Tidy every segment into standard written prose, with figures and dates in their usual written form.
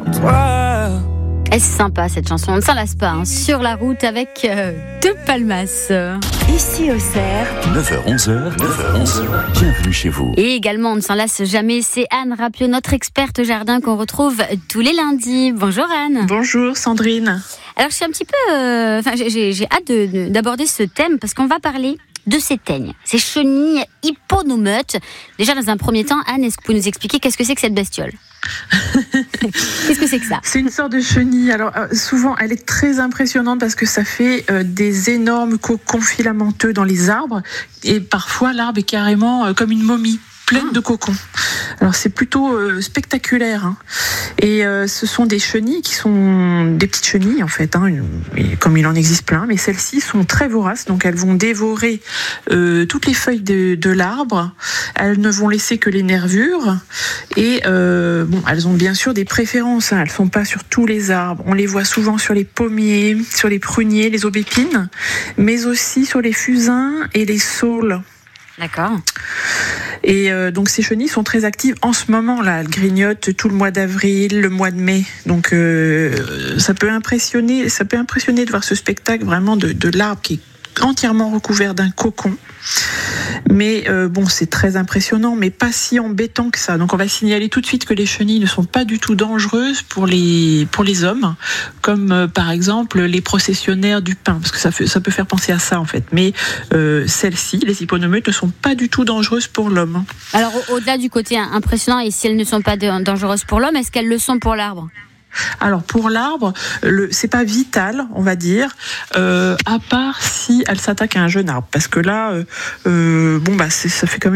Est-ce sympa cette chanson? On ne s'en lasse pas, sur la route avec De Palmas. Ici au Cerf, 9h-11h, bienvenue chez vous. Et également, on ne s'en lasse jamais, c'est Anne Rapio, notre experte jardin qu'on retrouve tous les lundis. Bonjour Anne. Bonjour Sandrine. Alors je suis un petit peu... j'ai hâte d'aborder ce thème parce qu'on va parler de ces teignes, ces chenilles hyponomeutes. Déjà dans un premier temps, Anne, est-ce que vous pouvez nous expliquer qu'est-ce que c'est que cette bestiole? Qu'est-ce que c'est que ça? C'est une sorte de chenille. Alors souvent, elle est très impressionnante parce que ça fait des énormes cocons filamenteux dans les arbres et parfois l'arbre est carrément comme une momie pleine de cocons. Alors c'est plutôt spectaculaire. Et ce sont des chenilles qui sont des petites chenilles en fait, et comme il en existe plein, mais celles-ci sont très voraces, donc elles vont dévorer toutes les feuilles de l'arbre. Elles ne vont laisser que les nervures et elles ont bien sûr des préférences. Elles sont pas sur tous les arbres. On les voit souvent sur les pommiers, sur les pruniers, les aubépines, mais aussi sur les fusains et les saules. D'accord. Et donc ces chenilles sont très actives en ce moment là. Elles grignotent tout le mois d'avril, le mois de mai. Donc ça peut impressionner de voir ce spectacle vraiment de l'arbre qui est entièrement recouvert d'un cocon. Mais c'est très impressionnant, mais pas si embêtant que ça. Donc on va signaler tout de suite que les chenilles ne sont pas du tout dangereuses pour les hommes, comme par exemple les processionnaires du pain, parce que ça peut faire penser à ça en fait. Mais celles-ci, les hyponomeutes, ne sont pas du tout dangereuses pour l'homme. Alors au-delà du côté impressionnant, et si elles ne sont pas dangereuses pour l'homme, est-ce qu'elles le sont pour l'arbre? Alors pour l'arbre, c'est pas vital, on va dire, à part si elle s'attaque à un jeune arbre, parce que là, c'est quand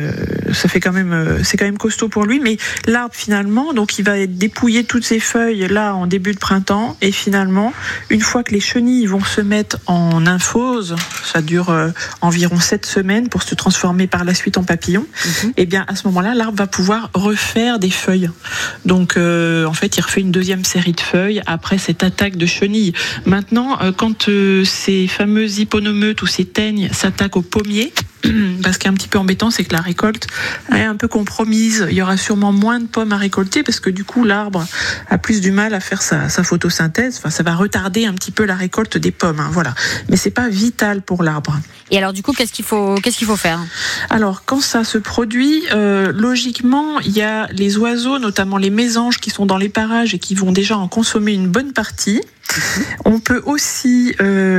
même costaud pour lui. Mais l'arbre finalement, donc il va dépouiller toutes ses feuilles là en début de printemps, et finalement, une fois que les chenilles vont se mettre en nymphose, ça dure environ 7 semaines pour se transformer par la suite en papillon. Et bien à ce moment-là, l'arbre va pouvoir refaire des feuilles. Donc en fait, il refait une deuxième série de feuilles après cette attaque de chenilles. Maintenant, quand ces fameuses hyponomeutes ou ces teignes s'attaquent aux pommiers, parce qu'il est un petit peu embêtant, c'est que la récolte est un peu compromise. Il y aura sûrement moins de pommes à récolter parce que du coup, l'arbre a plus du mal à faire sa photosynthèse. Enfin, ça va retarder un petit peu la récolte des pommes. Voilà. Mais c'est pas vital pour l'arbre. Et alors, du coup, qu'est-ce qu'il faut faire? Alors, quand ça se produit, logiquement, il y a les oiseaux, notamment les mésanges, qui sont dans les parages et qui vont déjà en consommer une bonne partie. On peut aussi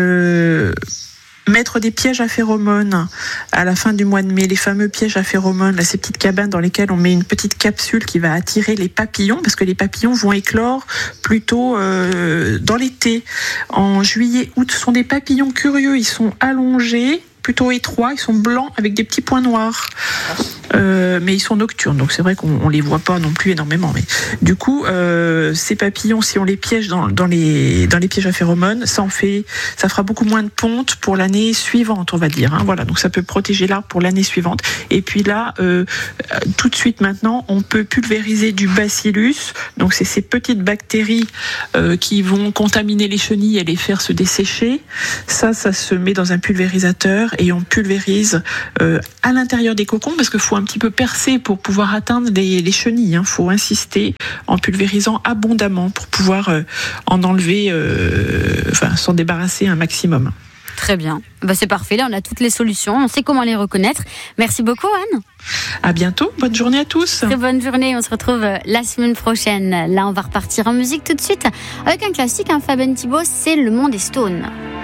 mettre des pièges à phéromones à la fin du mois de mai, les fameux pièges à phéromones, là, ces petites cabanes dans lesquelles on met une petite capsule qui va attirer les papillons, parce que les papillons vont éclore plutôt dans l'été. En juillet, août, ce sont des papillons curieux, ils sont allongés, plutôt étroits, ils sont blancs avec des petits points noirs. Mais ils sont nocturnes, donc c'est vrai qu'on les voit pas non plus énormément. Mais du coup, ces papillons, si on les piège dans les pièges à phéromones, ça fera beaucoup moins de ponte pour l'année suivante, on va dire. Voilà, donc ça peut protéger l'arbre pour l'année suivante. Et puis là, tout de suite maintenant, on peut pulvériser du bacillus. Donc c'est ces petites bactéries qui vont contaminer les chenilles et les faire se dessécher. Ça se met dans un pulvérisateur et on pulvérise à l'intérieur des cocons, parce qu'il faut un petit peu percer pour pouvoir atteindre les chenilles. Il faut insister en pulvérisant abondamment pour pouvoir en enlever, s'en débarrasser un maximum. Très bien. C'est parfait. Là, on a toutes les solutions. On sait comment les reconnaître. Merci beaucoup, Anne. À bientôt. Bonne journée à tous. Très bonne journée. On se retrouve la semaine prochaine. Là, on va repartir en musique tout de suite avec un classique, Fabienne Thibault, c'est Le Monde est Stone.